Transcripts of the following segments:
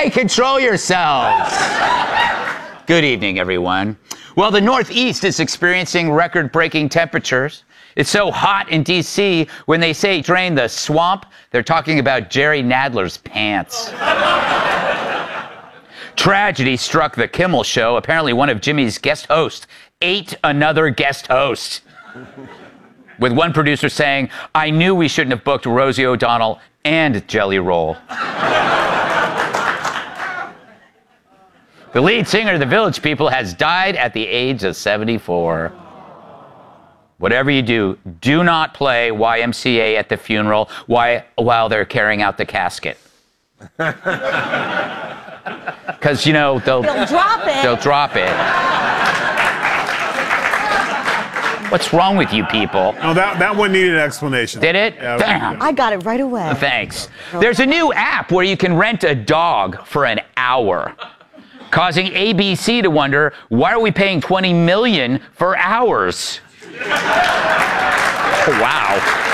Okay, control yourselves. Good evening, everyone. Well, the Northeast is experiencing record-breaking temperatures. It's so hot in D.C., when they say drain the swamp, they're talking about Jerry Nadler's pants. Tragedy struck the Kimmel Show. Apparently, one of Jimmy's guest hosts ate another guest host. With one producer saying, I knew we shouldn't have booked Rosie O'Donnell and Jelly Roll. The lead singer of the Village People has died at the age of 74. Whatever you do, do not play YMCA at the funeral while they're carrying out the casket. Because, you know, they'll drop it. They'll drop it. What's wrong with you people? No, that one needed an explanation. Did it? Yeah, damn. I got it right away. Thanks. There's a new app where you can rent a dog for an hour, causing ABC to wonder, why are we paying $20 million for hours? Wow.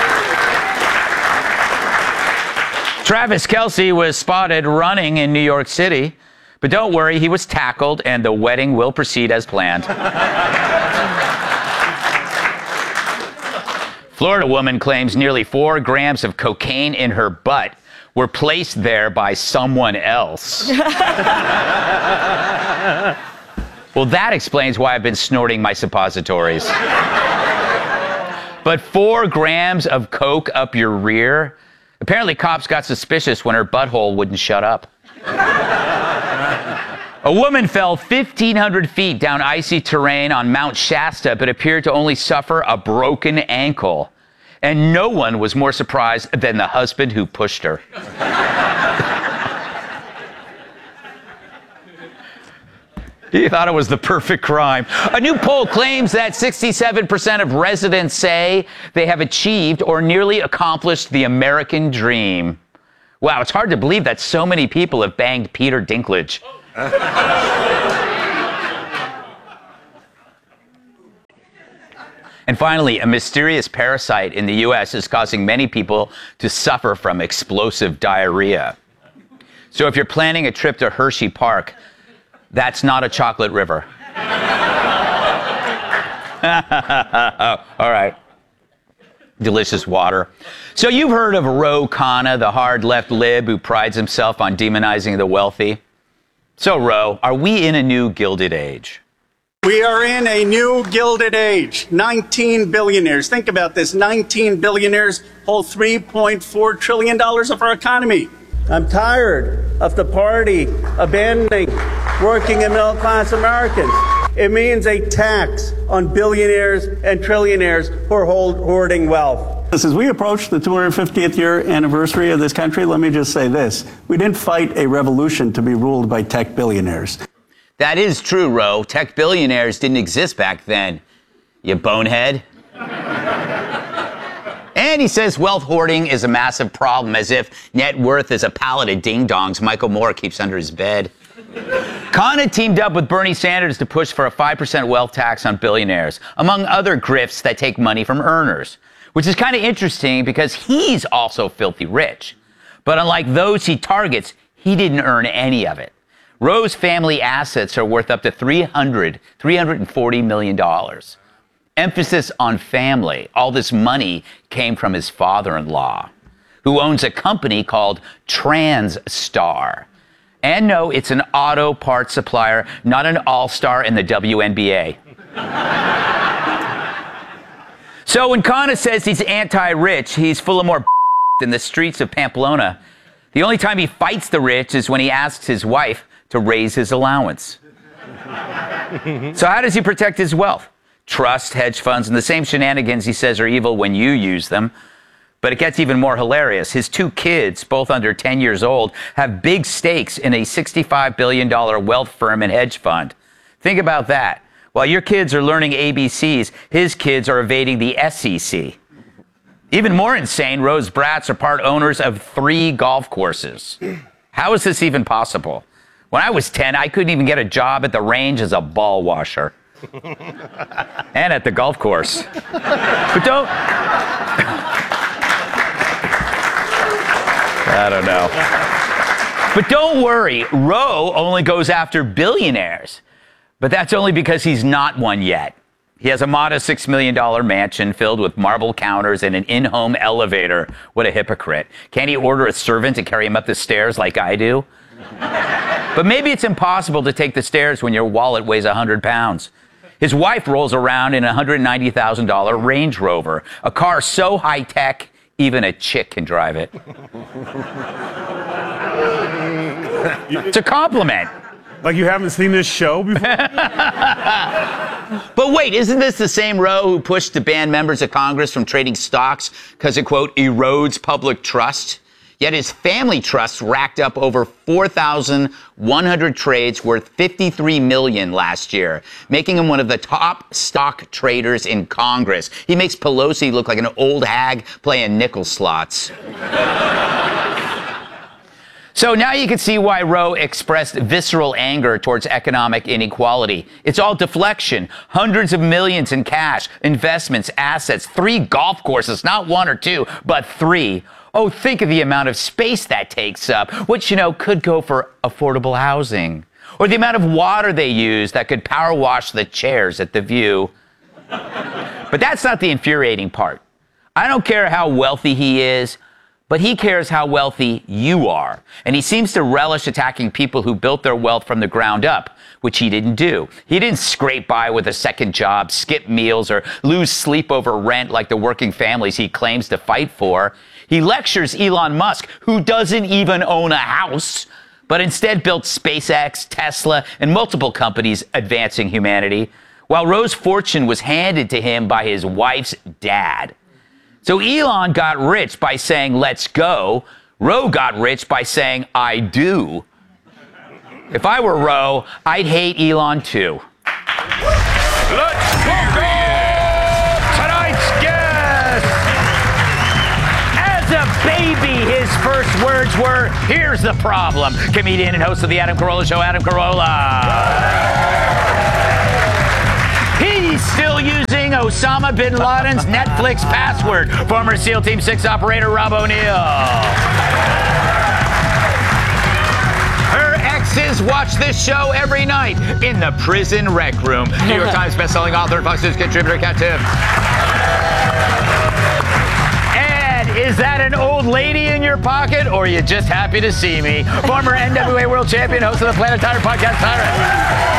Travis Kelce was spotted running in New York City, but don't worry, he was tackled and the wedding will proceed as planned. Florida woman claims nearly 4 grams of cocaine in her butt were placed there by someone else. Well, that explains why I've been snorting my suppositories. But 4 grams of coke up your rear? Apparently, cops got suspicious when her butthole wouldn't shut up. A woman fell 1,500 feet down icy terrain on Mount Shasta, but appeared to only suffer a broken ankle. And no one was more surprised than the husband who pushed her. He thought it was the perfect crime. A new poll claims that 67% of residents say they have achieved or nearly accomplished the American dream. Wow, it's hard to believe that so many people have banged Peter Dinklage. And finally, a mysterious parasite in the U.S. is causing many people to suffer from explosive diarrhea. So if you're planning a trip to Hershey Park, that's not a chocolate river. All right. Delicious water. So you've heard of Ro Khanna, the hard left lib who prides himself on demonizing the wealthy. So, Ro, are we in a new Gilded Age? We are in a new Gilded Age. 19 billionaires. Think about this. 19 billionaires hold $3.4 trillion of our economy. I'm tired of the party abandoning working and middle-class Americans. It means a tax on billionaires and trillionaires who are hoarding wealth. As we approach the 250th year anniversary of this country, let me just say this. We didn't fight a revolution to be ruled by tech billionaires. That is true, Ro. Tech billionaires didn't exist back then, you bonehead. And he says wealth hoarding is a massive problem, as if net worth is a pallet of ding-dongs Michael Moore keeps under his bed. Khanna teamed up with Bernie Sanders to push for a 5% wealth tax on billionaires, among other grifts that take money from earners, which is kind of interesting because he's also filthy rich. But unlike those he targets, he didn't earn any of it. Ro's family assets are worth up to $340 million. Emphasis on family. All this money came from his father-in-law, who owns a company called Transstar. And no, it's an auto parts supplier, not an all-star in the WNBA. So when Khanna says he's anti-rich, he's full of more than the streets of Pamplona. The only time he fights the rich is when he asks his wife to raise his allowance. So how does he protect his wealth? Trust, hedge funds, and the same shenanigans he says are evil when you use them. But it gets even more hilarious. His 2 kids, both under 10 years old, have big stakes in a $65 billion wealth firm and hedge fund. Think about that. While your kids are learning ABCs, his kids are evading the SEC. Even more insane, Ro's brats are part owners of 3 golf courses. How is this even possible? When I was 10, I couldn't even get a job at the range as a ball washer. And at the golf course. But don't... I don't know. But don't worry, Roe only goes after billionaires. But that's only because he's not one yet. He has a modest $6 million mansion filled with marble counters and an in-home elevator. What a hypocrite. Can't he order a servant to carry him up the stairs like I do? But maybe it's impossible to take the stairs when your wallet weighs 100 pounds. His wife rolls around in a $190,000 Range Rover, a car so high-tech, even a chick can drive it. It's a compliment. Like you haven't seen this show before? But wait, isn't this the same Roe who pushed to ban members of Congress from trading stocks because it, quote, erodes public trust? Yet his family trust racked up over 4,100 trades worth $53 million last year, making him one of the top stock traders in Congress. He makes Pelosi look like an old hag playing nickel slots. So now you can see why Roe expressed visceral anger towards economic inequality. It's all deflection. Hundreds of millions in cash, investments, assets, 3 golf courses, not 1 or 2, but 3. Oh, think of the amount of space that takes up, which, could go for affordable housing. Or the amount of water they use that could power wash the chairs at The View. But that's not the infuriating part. I don't care how wealthy he is, but he cares how wealthy you are. And he seems to relish attacking people who built their wealth from the ground up, which he didn't do. He didn't scrape by with a second job, skip meals, or lose sleep over rent like the working families he claims to fight for. He lectures Elon Musk, who doesn't even own a house, but instead built SpaceX, Tesla, and multiple companies advancing humanity, while Roe's fortune was handed to him by his wife's dad. So Elon got rich by saying, let's go. Roe got rich by saying, I do. If I were Roe, I'd hate Elon too. Let's go! Tonight's guest! As a baby, his first words were, here's the problem. Comedian and host of the Adam Carolla Show, Adam Carolla. He's still using Osama bin Laden's Netflix password. Former SEAL Team 6 operator Rob O'Neill. Her exes watch this show every night in the prison rec room. New York Times bestselling author and Fox News contributor Kat Timpf. And is that an old lady in your pocket, or are you just happy to see me? Former NWA World Champion, host of the Planet Tire podcast, Tyrant.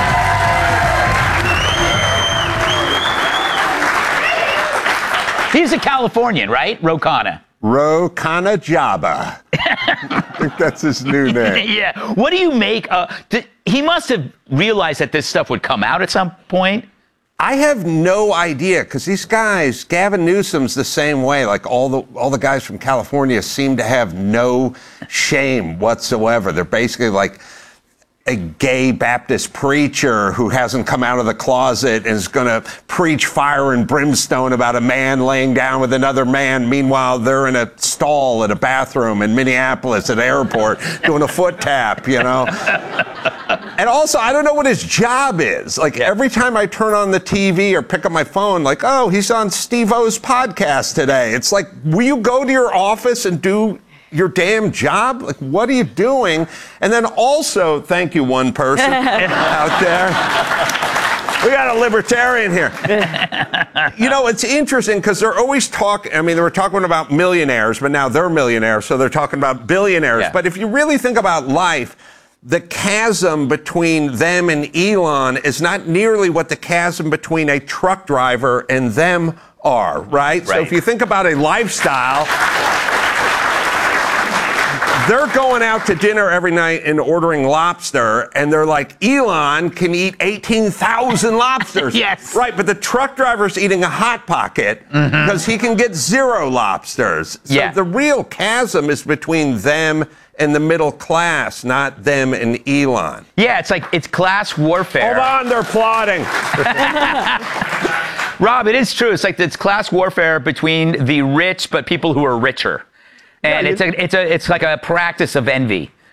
He's a Californian, right? Ro Khanna. Ro Khanna Jabba. I think that's his new name. Yeah. What do you make? He must have realized that this stuff would come out at some point. I have no idea, because these guys, Gavin Newsom's the same way. Like all the guys from California seem to have no shame whatsoever. They're basically like a gay Baptist preacher who hasn't come out of the closet and is going to preach fire and brimstone about a man laying down with another man. Meanwhile, they're in a stall at a bathroom in Minneapolis at an airport doing a foot tap, And also, I don't know what his job is. Like, every time I turn on the TV or pick up my phone, like, oh, he's on Steve-O's podcast today. It's like, will you go to your office and do your damn job? Like, what are you doing? And then also, thank you, one person out there. We got a libertarian here. It's interesting because they're always talking. I mean, they were talking about millionaires, but now they're millionaires, so they're talking about billionaires. Yeah. But if you really think about life, the chasm between them and Elon is not nearly what the chasm between a truck driver and them are, right? So if you think about a lifestyle, they're going out to dinner every night and ordering lobster, and they're like, Elon can eat 18,000 lobsters. Yes. Right, but the truck driver's eating a Hot Pocket because he can get 0 lobsters. So the real chasm is between them and the middle class, not them and Elon. Yeah, it's class warfare. Hold on, they're plotting. Rob, it is true. It's class warfare between the rich, but people who are richer. And it's like a practice of envy.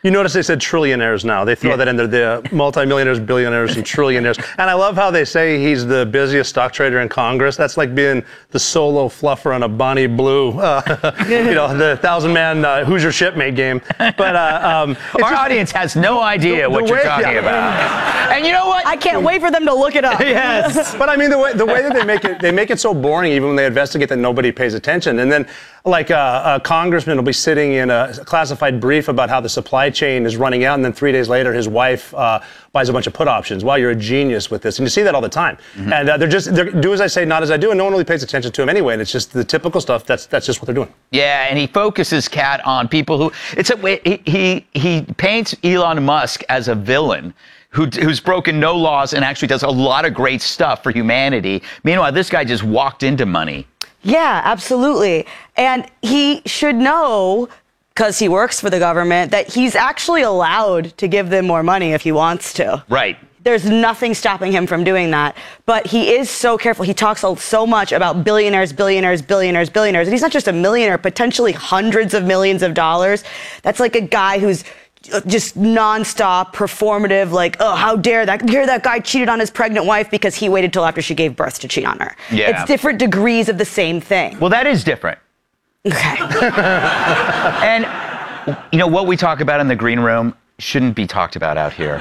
You notice they said trillionaires now. They throw that in there, the multimillionaires, billionaires, and trillionaires. And I love how they say he's the busiest stock trader in Congress. That's like being the solo fluffer on a Bonnie Blue, the 1,000-man Who's Your Shipmate game. But our audience has no idea what you're talking about. And you know what? I can't wait for them to look it up. Yes. But I mean, the way that they make it so boring, even when they investigate, that nobody pays attention. And then, like a congressman will be sitting in a classified brief about how the supply chain is running out, and then 3 days later, his wife buys a bunch of put options. Wow, you're a genius with this, and you see that all the time. Mm-hmm. And they're do as I say, not as I do, and no one really pays attention to him anyway. And it's just the typical stuff. That's just what they're doing. Yeah, and he focuses, Kat, on people who he paints Elon Musk as a villain who's broken no laws and actually does a lot of great stuff for humanity. Meanwhile, this guy just walked into money. Yeah, absolutely. And he should know, because he works for the government, that he's actually allowed to give them more money if he wants to. Right. There's nothing stopping him from doing that. But he is so careful. He talks so much about billionaires, billionaires, billionaires, billionaires. And he's not just a millionaire, potentially hundreds of millions of dollars. That's like a guy who's just nonstop performative, like, oh, how dare that guy cheated on his pregnant wife because he waited till after she gave birth to cheat on her. Yeah. It's different degrees of the same thing. Well, that is different. Okay. And, what we talk about in the green room shouldn't be talked about out here.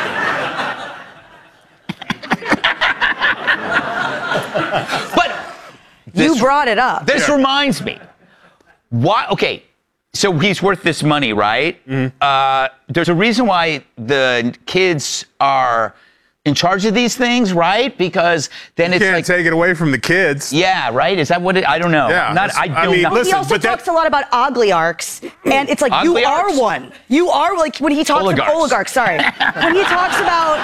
But you brought it up. This reminds me. Why? Okay. So he's worth this money, right? Mm-hmm. There's a reason why the kids are in charge of these things, right? Because then it's can't take it away from the kids. Yeah, right? Is that what it... I don't know. Yeah. He also talks a lot about oligarchs, and it's like, you are one. You are, like, when he talks about oligarchs, sorry. When he talks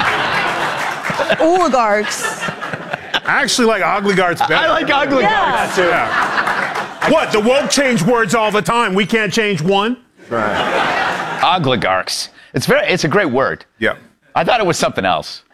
about oligarchs... I actually like oligarchs better. I like oligarchs, too. Yeah. What? The woke change words all the time. We can't change one? Right. Oligarchs. It's a great word. Yeah. I thought it was something else.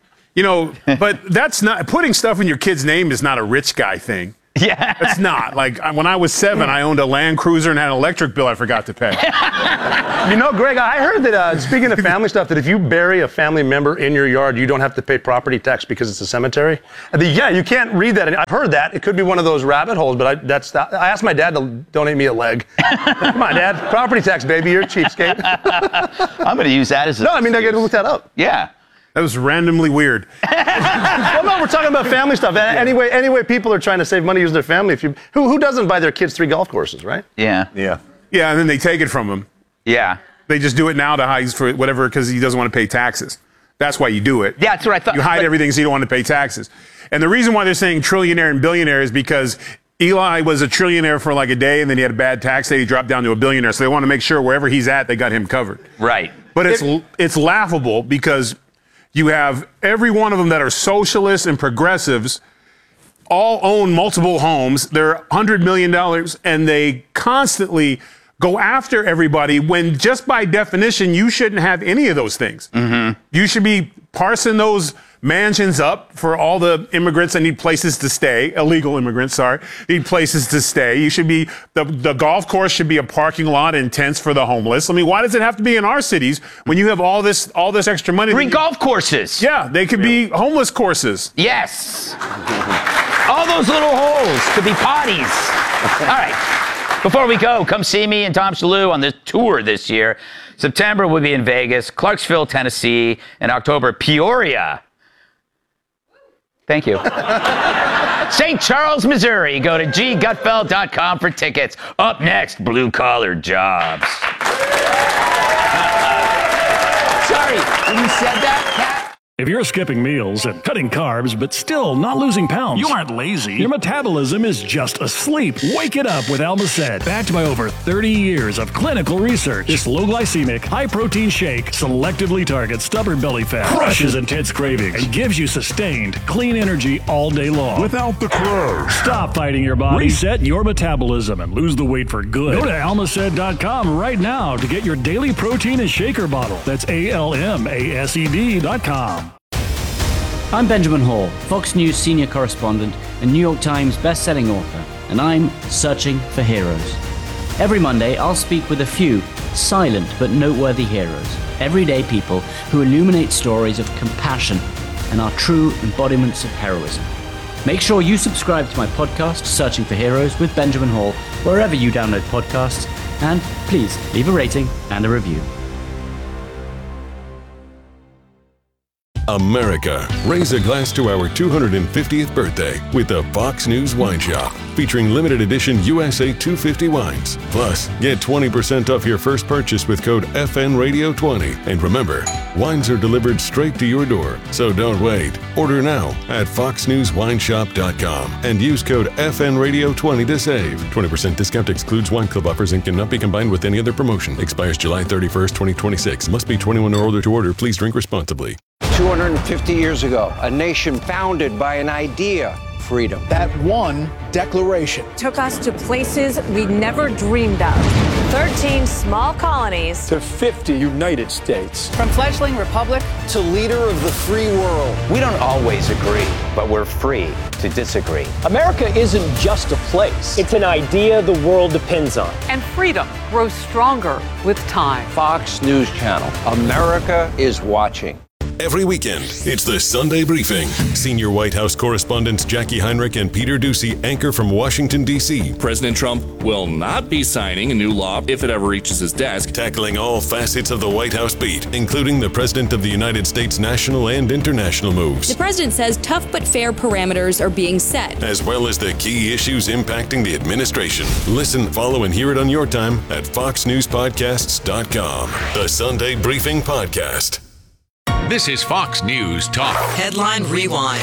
But that's not... Putting stuff in your kid's name is not a rich guy thing. Yeah. It's not. Like, when I was 7, I owned a Land Cruiser and had an electric bill I forgot to pay. Greg, I heard that, speaking of family stuff, that if you bury a family member in your yard, you don't have to pay property tax because it's a cemetery. Yeah, you can't read that. I've heard that. It could be one of those rabbit holes, but I asked my dad to donate me a leg. Come on, Dad. Property tax, baby. You're a cheapskate. I'm going to use that as a... No, I got to look that up. Yeah. That was randomly weird. Well, no, we're talking about family stuff. Anyway, people are trying to save money using their family. Who doesn't buy their kids 3 golf courses, right? Yeah. Yeah. Yeah, and then they take it from him. Yeah. They just do it now to hide for whatever because he doesn't want to pay taxes. That's why you do it. Yeah, that's what I thought. You hide everything so you don't want to pay taxes. And the reason why they're saying trillionaire and billionaire is because Eli was a trillionaire for like a day, and then he had a bad tax day. He dropped down to a billionaire. So they want to make sure wherever he's at, they got him covered. Right. But it's laughable because you have every one of them that are socialists and progressives all own multiple homes. They're $100 million, and they constantly go after everybody when just by definition, you shouldn't have any of those things. Mm-hmm. You should be parsing those mansions up for all the immigrants that need places to stay, illegal immigrants, need places to stay. You should be, the golf course should be a parking lot and tents for the homeless. I mean, why does it have to be in our cities when you have all this extra money? 3 golf courses. Yeah, they could be homeless courses. Yes. All those little holes could be potties. All right. Before we go, come see me and Tom Shalhoub on this tour this year. September, we'll be in Vegas, Clarksville, Tennessee, and October, Peoria. Thank you. St. Charles, Missouri. Go to ggutfeld.com for tickets. Up next, blue-collar jobs. Sorry, when you said that, Kat? If you're skipping meals and cutting carbs but still not losing pounds, you aren't lazy. Your metabolism is just asleep. Wake it up with Almacet. Backed by over 30 years of clinical research, this low-glycemic, high-protein shake selectively targets stubborn belly fat, crushes intense cravings, and gives you sustained, clean energy all day long. Without the crows. Stop fighting your body, reset your metabolism, and lose the weight for good. Go to almacet.com right now to get your daily protein and shaker bottle. That's ALMASED.com. I'm Benjamin Hall, Fox News senior correspondent and New York Times best-selling author, and I'm searching for heroes. Every Monday, I'll speak with a few silent but noteworthy heroes, everyday people who illuminate stories of compassion and are true embodiments of heroism. Make sure you subscribe to my podcast, Searching for Heroes with Benjamin Hall, wherever you download podcasts, and please leave a rating and a review. America, raise a glass to our 250th birthday with the Fox News Wine Shop, featuring limited edition USA 250 wines. Plus, get 20% off your first purchase with code FNRadio20. And remember, wines are delivered straight to your door, so don't wait. Order now at foxnewswineshop.com and use code FNRadio20 to save. 20% discount excludes wine club offers and cannot be combined with any other promotion. Expires July 31st, 2026. Must be 21 or older to order. Please drink responsibly. 250 years ago, a nation founded by an idea, freedom. That one declaration took us to places we never dreamed of. 13 small colonies to 50 United States. From fledgling republic to leader of the free world. We don't always agree, but we're free to disagree. America isn't just a place. It's an idea the world depends on. And freedom grows stronger with time. Fox News Channel. America is watching. Every weekend, it's the Sunday Briefing. Senior White House correspondents Jackie Heinrich and Peter Doocy anchor from Washington, D.C. President Trump will not be signing a new law if it ever reaches his desk. Tackling all facets of the White House beat, including the President of the United States' national and international moves. The president says tough but fair parameters are being set, as well as the key issues impacting the administration. Listen, follow, and hear it on your time at foxnewspodcasts.com. The Sunday Briefing Podcast. This is Fox News Talk. Headline Rewind.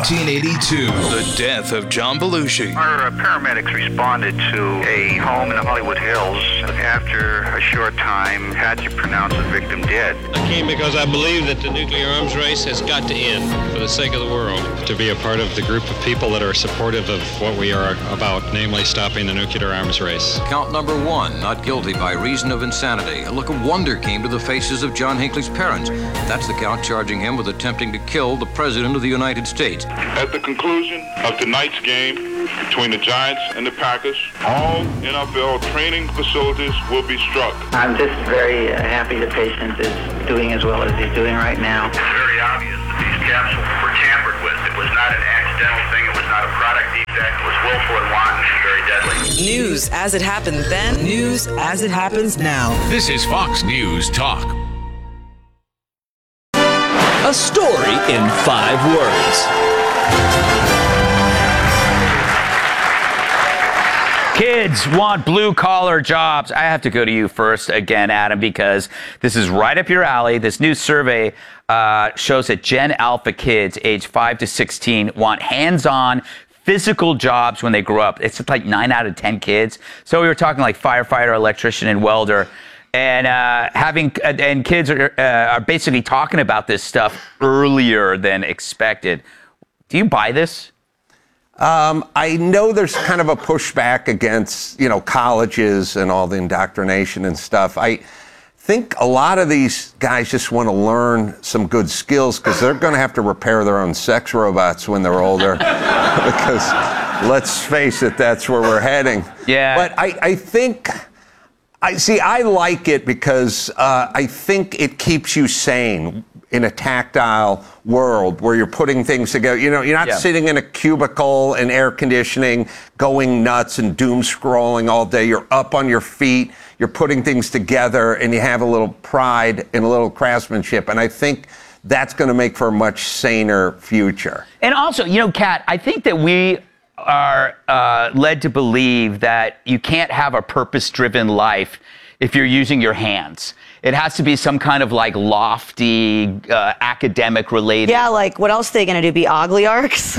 1982. The death of John Belushi. Our paramedics responded to a home in the Hollywood Hills. After a short time, had to pronounce the victim dead. I came because I believe that the nuclear arms race has got to end for the sake of the world. To be a part of the group of people that are supportive of what we are about, namely stopping the nuclear arms race. Count number 1, not guilty by reason of insanity. A look of wonder came to the faces of John Hinckley's parents. That's the count charging him with attempting to kill the President of the United States. At the conclusion of tonight's game between the Giants and the Packers, all NFL training facilities will be struck. I'm just very happy the patient is doing as well as he's doing right now. It's very obvious that these capsules were tampered with. It was not an accidental thing. It was not a product defect. It was willful and wanton and very deadly. News as it happened then, news as it happens now. This is Fox News Talk. A story in 5 words. Kids want blue-collar jobs. I have to go to you first again, Adam, because this is right up your alley. This new survey shows that Gen Alpha kids aged 5 to 16 want hands-on physical jobs when they grow up. It's like 9 out of 10 kids. So we were talking like firefighter, electrician, and welder. And kids are basically talking about this stuff earlier than expected. Do you buy this? I know there's kind of a pushback against, colleges and all the indoctrination and stuff. I think a lot of these guys just want to learn some good skills because they're going to have to repair their own sex robots when they're older. Because let's face it, that's where we're heading. Yeah. But I think... I like it because I think it keeps you sane in a tactile world where you're putting things together. You're not sitting in a cubicle and air conditioning, going nuts and doom scrolling all day. You're up on your feet. You're putting things together, and you have a little pride and a little craftsmanship. And I think that's going to make for a much saner future. And also, Kat, I think that we are led to believe that you can't have a purpose-driven life if you're using your hands. It has to be some kind of like lofty, academic related. Yeah, like what else are they going to do? Be Ogliarchs?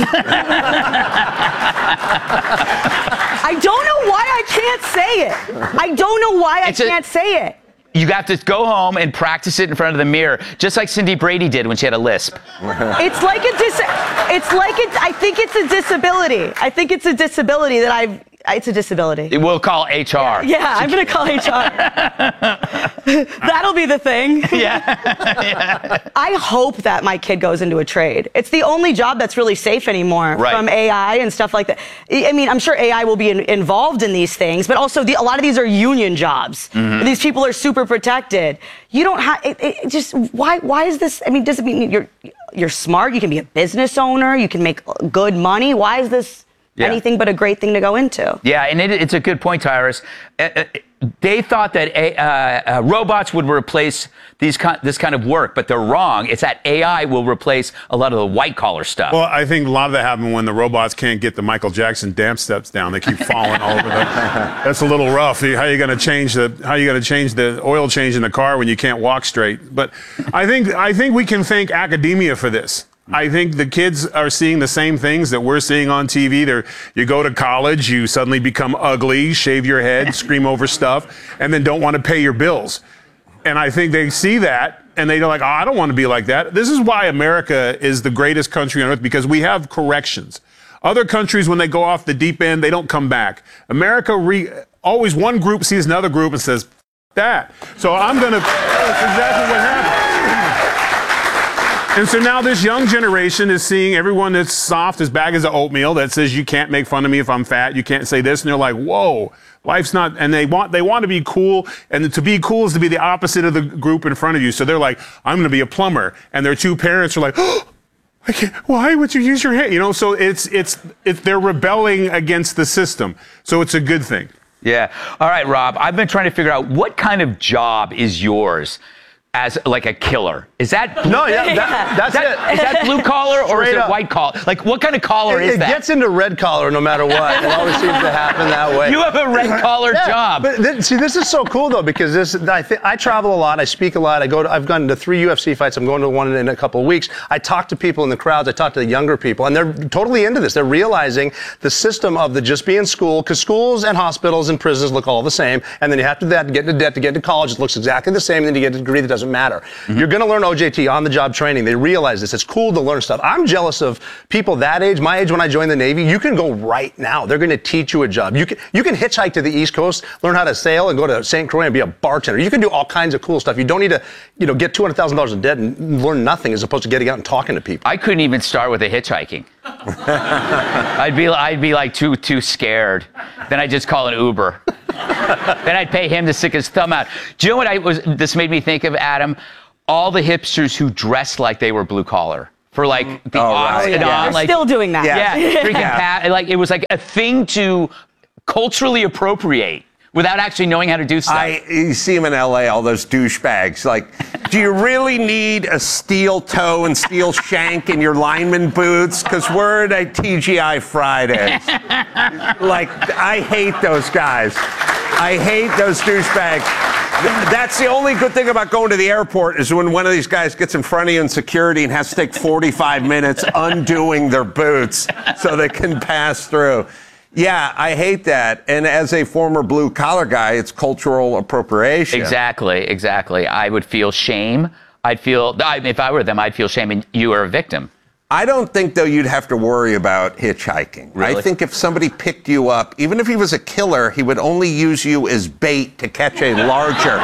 I don't know why I can't say it. I don't know why I can't say it. You have to go home and practice it in front of the mirror, just like Cindy Brady did when she had a lisp. I think it's a disability. I think it's a disability that It's a disability. We'll call HR. Yeah, I'm going to call HR. That'll be the thing. Yeah. I hope that my kid goes into a trade. It's the only job that's really safe anymore from AI and stuff like that. I mean, I'm sure AI will be involved in these things, but also a lot of these are union jobs. Mm-hmm. These people are super protected. You don't have, why is this, I mean, does it mean you're smart? You can be a business owner. You can make good money. Why is this anything but a great thing to go into? Yeah, and it's a good point, Tyrus. They thought that robots would replace this kind of work, but they're wrong. It's that AI will replace a lot of the white-collar stuff. Well, I think a lot of that happened when the robots can't get the Michael Jackson dance steps down. They keep falling all over them. That's a little rough. How are you going to change the oil change in the car when you can't walk straight? But I think we can thank academia for this. I think the kids are seeing the same things that we're seeing on TV. You go to college, you suddenly become ugly, shave your head, scream over stuff, and then don't want to pay your bills. And I think they see that, and they're like, I don't want to be like that. This is why America is the greatest country on earth, because we have corrections. Other countries, when they go off the deep end, they don't come back. America, always one group sees another group and says, that. So that's exactly what happened. And so now this young generation is seeing everyone that's soft as bags of oatmeal that says you can't make fun of me if I'm fat, you can't say this, and they're like, whoa, life's not, and they want to be cool, and to be cool is to be the opposite of the group in front of you. So they're like, I'm going to be a plumber, and their two parents are like, oh, I can't, why would you use your hand? You know, so they're rebelling against the system. So it's a good thing. Yeah. All right, Rob, I've been trying to figure out what kind of job is yours as like a killer. Is that blue? No, that's it. Is that blue collar or is it white collar? Like, what kind of collar is that? It gets into red collar no matter what. It always seems to happen that way. You have a red collar job. But see, this is so cool though, because I travel a lot. I speak a lot. I've gone to 3 UFC fights. I'm going to one in a couple of weeks. I talk to people in the crowds. I talk to the younger people, and they're totally into this. They're realizing the system of the just be in school, because schools and hospitals and prisons look all the same, and then you have to get into debt to get into college. It looks exactly the same, and then you get a degree that doesn't matter. Mm-hmm. You're going to learn OJT, on-the-job training. They realize this. It's cool to learn stuff. I'm jealous of people that age, my age when I joined the Navy. You can go right now. They're going to teach you a job. You can hitchhike to the East Coast, learn how to sail, and go to St. Croix and be a bartender. You can do all kinds of cool stuff. You don't need to, get $200,000 in debt and learn nothing as opposed to getting out and talking to people. I couldn't even start with the hitchhiking. I'd be like too scared. Then I'd just call an Uber. Then I'd pay him to stick his thumb out. Do you know what this made me think of, Adam? All the hipsters who dressed like they were blue collar for like the odds and on. They're still doing that. Yeah, drinking like it was like a thing to culturally appropriate without actually knowing how to do stuff. You see them in LA, all those douchebags. Like, do you really need a steel toe and steel shank in your lineman boots? Because we're at TGI Fridays. Like, I hate those guys. I hate those douchebags. That's the only good thing about going to the airport is when one of these guys gets in front of you in security and has to take 45 minutes undoing their boots so they can pass through. Yeah, I hate that. And as a former blue-collar guy, it's cultural appropriation. Exactly. I would feel shame. If I were them, I'd feel shame and you are a victim. I don't think, though, you'd have to worry about hitchhiking. Really? I think if somebody picked you up, even if he was a killer, he would only use you as bait to catch a larger.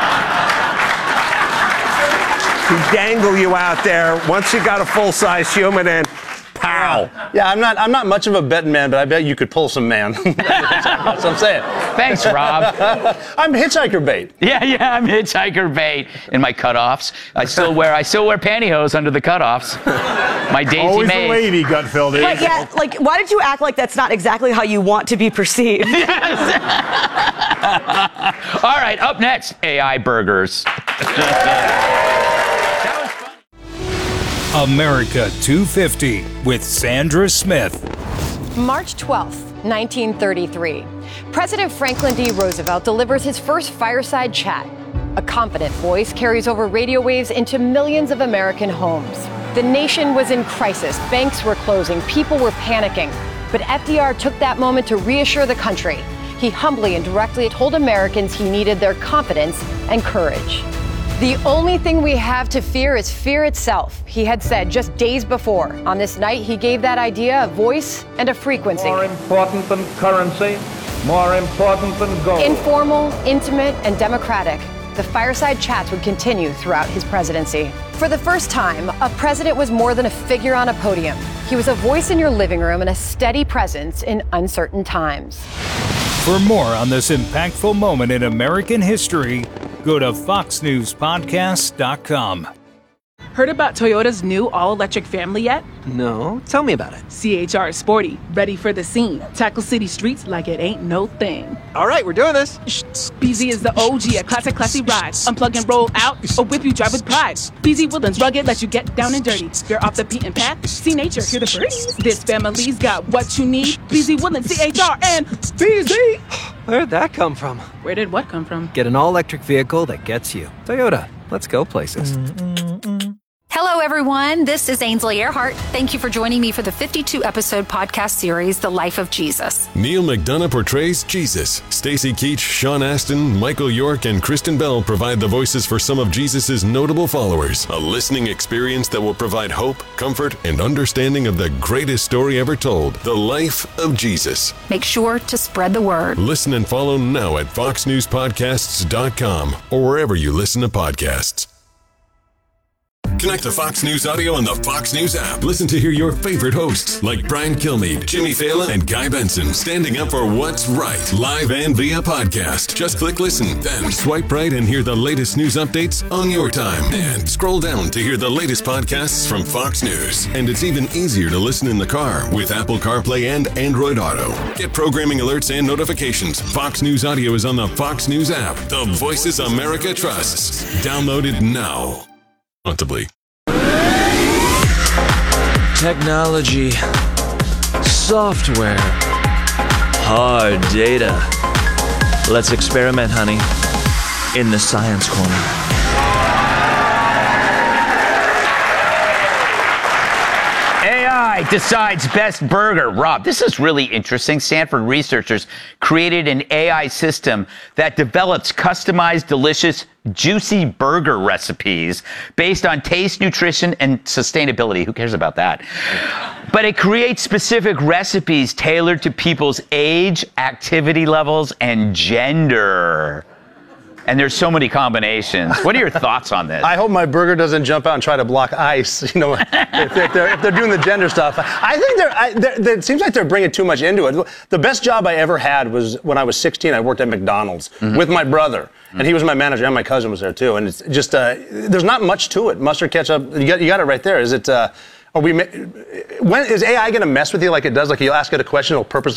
He'd dangle you out there. Once you got a full-size human in, pow. Yeah, I'm not much of a betting man, but I bet you could pull some man. That's what I'm saying. Thanks, Rob. I'm hitchhiker bait. Yeah, I'm hitchhiker bait. In my cutoffs, I still wear pantyhose under the cutoffs. My Daisy Always Mays. a lady, Gutfeld. But yeah, like, why did you act like that's not exactly how you want to be perceived? All right, up next, AI burgers. America 250 with Sandra Smith. March 12th, 1933. President Franklin D. Roosevelt delivers his first fireside chat. A confident voice carries over radio waves into millions of American homes. The nation was in crisis. Banks were closing. People were panicking. But FDR took that moment to reassure the country. He humbly and directly told Americans he needed their confidence and courage. The only thing we have to fear is fear itself, he had said just days before. On this night, he gave that idea a voice and a frequency. More important than currency, more important than gold. Informal, intimate, and democratic, the fireside chats would continue throughout his presidency. For the first time, a president was more than a figure on a podium. He was a voice in your living room and a steady presence in uncertain times. For more on this impactful moment in American history, go to foxnewspodcast.com. Heard about Toyota's new all-electric family yet? No, tell me about it. CHR is sporty, ready for the scene. Tackle city streets like it ain't no thing. All right, we're doing this. BZ is the OG, a classy ride. Unplug and roll out, or whip you drive with pride. BZ Woodlands rugged, let you get down and dirty. You're off the beaten path, see nature, hear the birds. This family's got what you need. BZ Woodlands, CHR, and BZ. Where'd that come from? Where did what come from? Get an all-electric vehicle that gets you. Toyota, let's go places. Hello, everyone. This is Ainsley Earhart. Thank you for joining me for the 52-episode podcast series, The Life of Jesus. Neil McDonough portrays Jesus. Stacey Keach, Sean Astin, Michael York, and Kristen Bell provide the voices for some of Jesus' notable followers. A listening experience that will provide hope, comfort, and understanding of the greatest story ever told, The Life of Jesus. Make sure to spread the word. Listen and follow now at foxnewspodcasts.com or wherever you listen to podcasts. Connect to Fox News Audio on the Fox News app. Listen to hear your favorite hosts like Brian Kilmeade, Jimmy Fallon, and Guy Benson standing up for what's right, live and via podcast. Just click listen, then swipe right and hear the latest news updates on your time. And scroll down to hear the latest podcasts from Fox News. And it's even easier to listen in the car with Apple CarPlay and Android Auto. Get programming alerts and notifications. Fox News Audio is on the Fox News app. The voices America trusts. Download it now. Responsibly. Technology, software, hard data. Let's experiment, honey, in the Science Corner. AI decides best burger. Rob, this is really interesting. Stanford researchers created an AI system that develops customized, delicious, juicy burger recipes based on taste, nutrition, and sustainability. Who cares about that? But it creates specific recipes tailored to people's age, activity levels, and gender. And there's so many combinations. What are your thoughts on this? I hope my burger doesn't jump out and try to block ice. You know, if they're doing the gender stuff. I think it seems like they're bringing too much into it. The best job I ever had was when I was 16. I worked at McDonald's with my brother, and he was my manager, and my cousin was there too. And it's just there's not much to it. Mustard, ketchup. You got it right there. Is it? When is AI going to mess with you like it does? Like you'll ask it a question, it'll purposely